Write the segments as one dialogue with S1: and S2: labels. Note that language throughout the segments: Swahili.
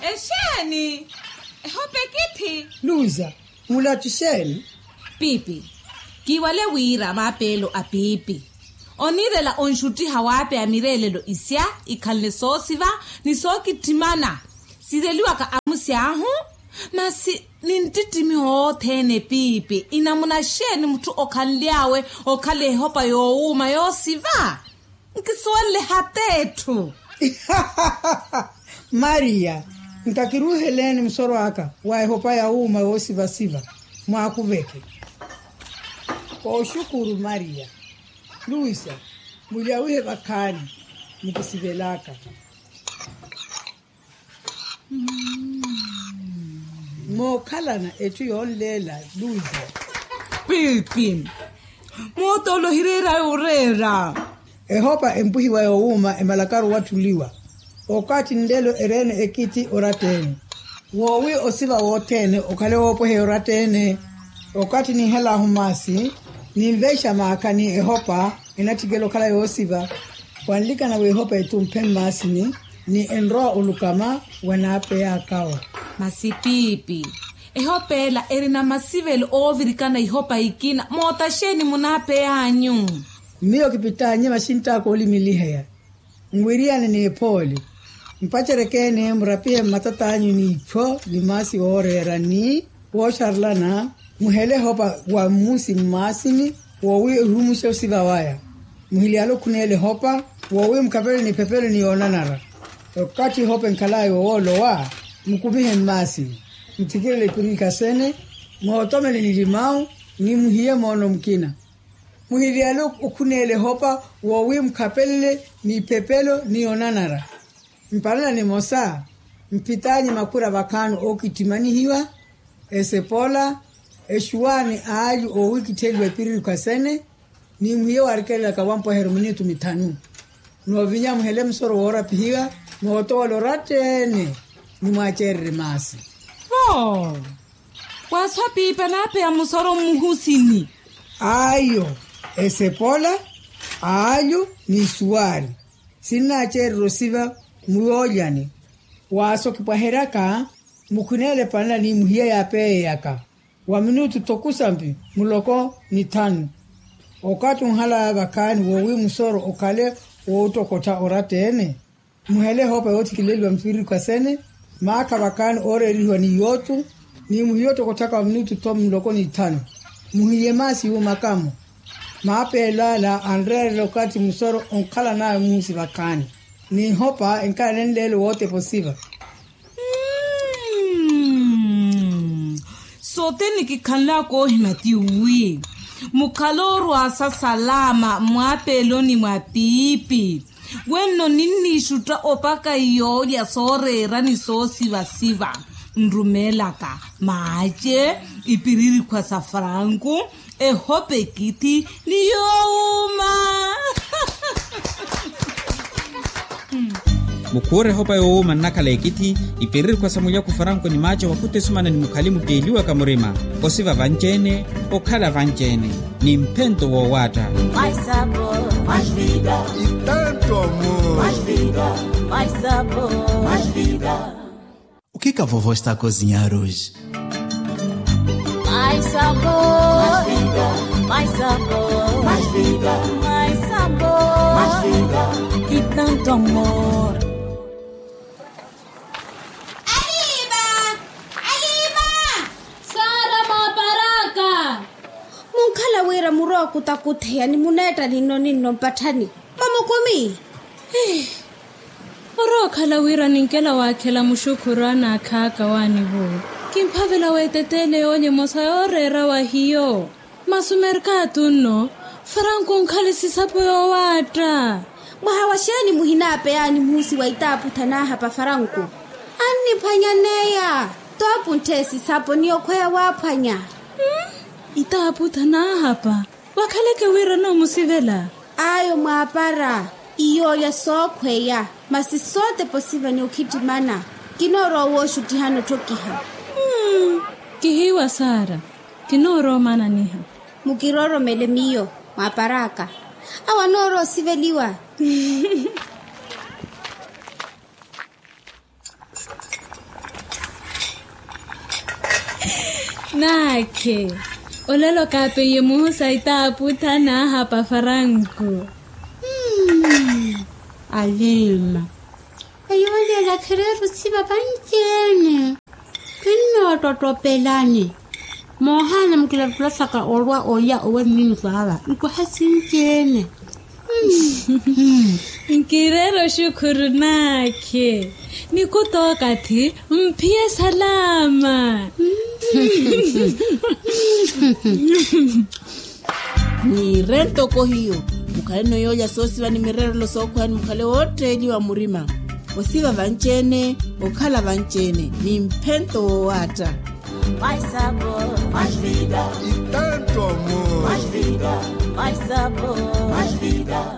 S1: Sheni. Hope kithi.
S2: Luza, mulathi Sheni.
S1: Pipi. Kiwale wira mapelo a pipi. Onirela onshuti hawape amirelelo isya ikhalne sosiva ni soki timana. Sideliwa ka amusyahu masi nintitimi hothene pipi inamuna Sheni mtu okhanliawe okhale hopa youma yosiva. Nkiswele hatetu.
S2: Maria, ntakiruheleni msoro aka wa hopa ya uma yosiva siva mwakuveke. Kwa shukuru Maria. Luisa, muliawihe bakani mukisibelaka. Mokhalana etu yonlela Luisa.
S1: Pipi. Motolo hirera urera.
S2: Ehopa empuhiwa youma emalakaru watuliwa. Okati ndelo erene ekiti oratene. Wowi osiva wotene okale wopohe oratene. Okati ni hela humasi. Nimvesha maakani ehopa inatigelo kala yosiva. Wanlika na wehopa etumpen masini. Ni enroa ulukama wanape ya kawa.
S1: Masipipi. Ehopela erina masivelo ovirikana ihopa ikina. Mota Sheni munape ya anyu.
S2: Miyo kipita nyema shinta koli milihea. Mwiriane ni epoli. Mpacherekene mrapie matata anyu ni ipo. Limasi orera ni. Washarlana. Muhele hopa wa musi masini. Wawi humushe usiva waya. Muhili alo kunele hopa. Wawi mkapele ni pepele ni onanara. Wakati hopa nkalayo wolo wa. Mkumihe masini. Mtikile kurika sene. Mwaotomele ni limau. Ni muhiye mono mkina. Muhili alo kunele hopa. Wawi mkapele ni pepelo ni onanara. Mpalala ni mosa. Mpitanyi makura bakanu okitimani hiwa. Esepola. Eshuani aaju o wiki telwe piri kwa sene ni mhiyo warikela kawampo herminitu mitanu no vinya mhele msoro wora pihiga no tolo ratene ni mwachere masi
S1: Waswapi panape ya musoro muhusini
S2: ayo esepola aaju ni suari sina chere rosiva muojani waso kipaheraka mukunele panla ni mhiyo ya peye yaka wa minutu tokusambi muloko ni tanu. Okati unhala bakani wowi musoro okale wotokota oratene. Muhele hopa yoti kileli wa mpiri kwa sene. Maaka bakani ore riwa ni yotu. Ni muhiyoto kotaka wa minutu tomu muloko ni tanu. Muhiyemasi hu makamu. Maape la Andrea lokati musoro onkala na musi bakani. Ni hopa enka nendele wote posiva.
S1: Soteni kikala ko himati uwi. Mukaloru asa salama mwapelo ni mwapipi. Weno nini shuta opaka iyo ya sore rani so siva. Nrumelaka maaje ipiriri kwa safrangu. Hope kiti ni youma.
S3: Mukure hopa youma nakala ekiti ipiriri kwa samuya kufaranko ni maje wakute sumana ni mukalimu keiliwa kamurima osiva vanjene okala vanjene ni mpendo wa wata
S4: mais sabor, mais vida
S5: e tanto amor,
S4: mais vida, mais sabor, mais vida.
S6: O que a vovó está a cozinhar hoje?
S4: Mais sabor, mais vida, mais sabor, mais vida, mais sabor, mais vida e tanto amor.
S7: Wira muro kutakuthea ni muneta nino mpathani mama komi
S8: oro khala wira ninkela wakhela mushukurana khaka wani bo kimphavela wetetele onye mosa orera wa hiyo masumerka tunno franco nkhali sisapo yo wata
S7: Mahawasheni muhinape yani musi waitapu thana hapa franco anni phanyaneya topu ntesi sapo niyo khoya waphanya
S8: itapu thana hapa wakhaleke wira no musivela
S7: ayo mwapara iyo ya sokhweya masisote posiva ni ukitimana kinoro wo shutihano tokiha
S8: kihiwa sara kinoro mana niha
S7: mukiroro mele miyo mwaparaka awanoro siveliwa
S8: Nakhe. Olelo kape ye muhusa itaputa na hapa Faranku.
S7: Alima. Ayole la kereru siba banjene. Kini watoto pelani. Mohana mkila plasaka olwa oya owe nini sawa. Niko hasinjene.
S8: Nkirero shukuru nakhe. Nikutoka ti mpie salama.
S9: Ni rento ko hiyo. Mukale no yoya sosi vani mirero lo soko hani mukale wote ili wa murima. Osiva vanchene, okala vanchene. Ni mpento wata.
S4: Mais sabor, mais vida.
S5: E tanto amor.
S4: Mais vida, mais sabor, mais vida.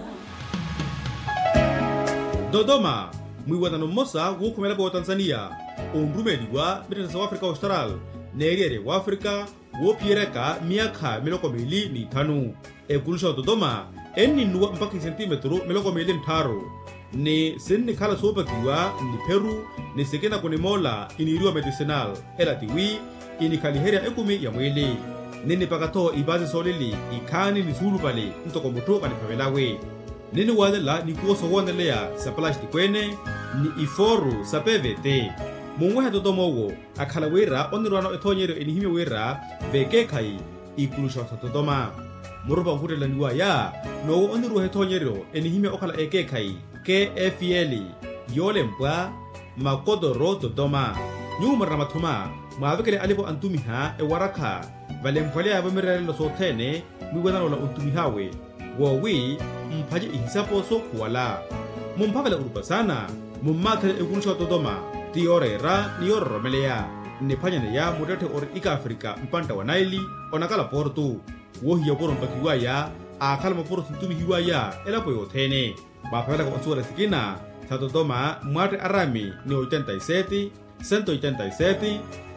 S10: Dodoma, mwiwatano mosa wukumela kwa Tanzania. Undumeli wa British Africa Austral. Neriere wa Afrika wo piereka miaka 25 ekulusha Dodoma eni nuwa mpaka centimetro 25 ni sinni kala sopa kiwa ni Peru ni sekena kone mola iniriwa medicinal ela tiwi ini kaliheria ekumi ya mwili nini pakato ibazi solili ikani ni sulu pale ntoko muto kanipavelawe nini wadela ni kuoso wandelea sa plasti kwene ni iforu sa PVT Mungwe Dodoma wo akhala wera onirwana ethonyero enihime wera veke kai ikulusha Dodoma muruba ngutela niwa ya no onirwa ethonyero enihime okhala eke kai KFL yole mpwa makodoro Dodoma nyuma ramathuma mwavekele alipo antumiha ewaraka valempwale abamirelo sothene mwiwena la untumihawe wowi mphaje ihisapo so kuwala mumphavela urupa sana mummathele ekulusha Dodoma Tiorera ni oromelea nepanyane ya mudate or ika Afrika mpanta wa Naili onakala portu wohi ya poro mpakiwa ya akala maporo tuntumi hiwa ya elapo yothene mapavela kwa onsura sikina sa Dodoma mwate arami ni 87 187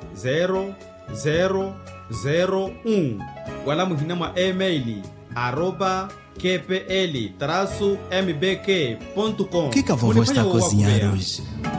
S10: 0001 wala muhina mwa emaili @kpl-mbk.com.
S6: O que a vovó está a cozinhar hoje?